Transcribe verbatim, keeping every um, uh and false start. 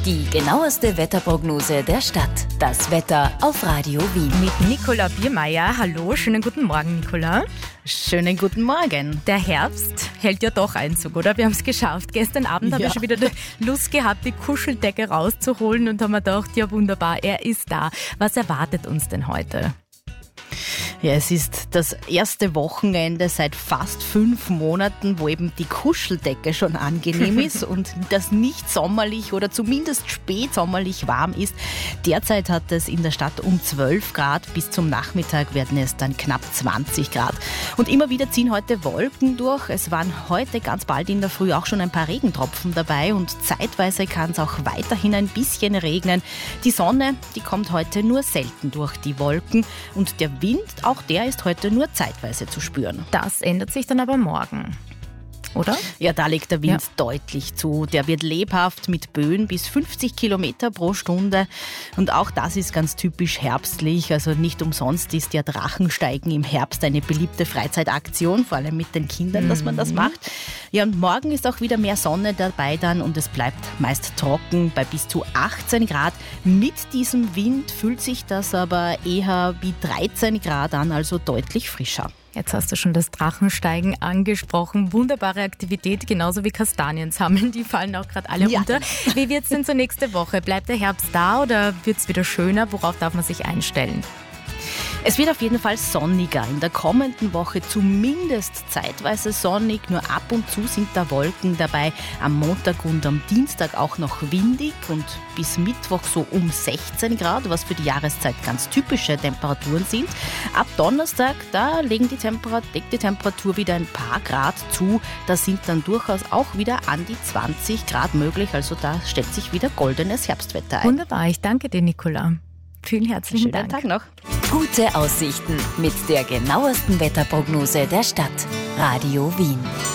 Die genaueste Wetterprognose der Stadt. Das Wetter auf Radio Wien. Mit Nicola Biermeier. Hallo, schönen guten Morgen, Nicola. Schönen guten Morgen. Der Herbst hält ja doch Einzug, oder? Wir haben es geschafft. Gestern Abend ja. habe ich schon wieder die Lust gehabt, die Kuscheldecke rauszuholen und haben mir gedacht, ja wunderbar, er ist da. Was erwartet uns denn heute? Ja, es ist das erste Wochenende seit fast fünf Monaten, wo eben die Kuscheldecke schon angenehm ist und das nicht sommerlich oder zumindest spätsommerlich warm ist. Derzeit hat es in der Stadt um zwölf Grad, bis zum Nachmittag werden es dann knapp zwanzig Grad. Und immer wieder ziehen heute Wolken durch. Es waren heute ganz bald in der Früh auch schon ein paar Regentropfen dabei und zeitweise kann es auch weiterhin ein bisschen regnen. Die Sonne, die kommt heute nur selten durch die Wolken und der Wind, auch der ist heute nur zeitweise zu spüren. Das ändert sich dann aber morgen, oder? Ja, da legt der Wind ja. deutlich zu. Der wird lebhaft mit Böen bis fünfzig Kilometer pro Stunde. Und auch das ist ganz typisch herbstlich. Also nicht umsonst ist ja Drachensteigen im Herbst eine beliebte Freizeitaktion, vor allem mit den Kindern, mhm. dass man das macht. Ja, und morgen ist auch wieder mehr Sonne dabei dann und es bleibt meist trocken bei bis zu achtzehn Grad. Mit diesem Wind fühlt sich das aber eher wie dreizehn Grad an, also deutlich frischer. Jetzt hast du schon das Drachensteigen angesprochen. Wunderbare Aktivität, genauso wie Kastanien sammeln. Die fallen auch gerade alle ja. runter. Wie wird es denn zur nächsten Woche? Bleibt der Herbst da oder wird es wieder schöner? Worauf darf man sich einstellen? Es wird auf jeden Fall sonniger. In der kommenden Woche zumindest zeitweise sonnig. Nur ab und zu sind da Wolken dabei. Am Montag und am Dienstag auch noch windig und bis Mittwoch so um sechzehn Grad, was für die Jahreszeit ganz typische Temperaturen sind. Ab Donnerstag, da legen die Temperat- legt die Temperatur wieder ein paar Grad zu. Da sind dann durchaus auch wieder an die zwanzig Grad möglich. Also da stellt sich wieder goldenes Herbstwetter ein. Wunderbar, ich danke dir, Nicola. Vielen herzlichen Schönen Dank. Tag noch. Gute Aussichten mit der genauesten Wetterprognose der Stadt. Radio Wien.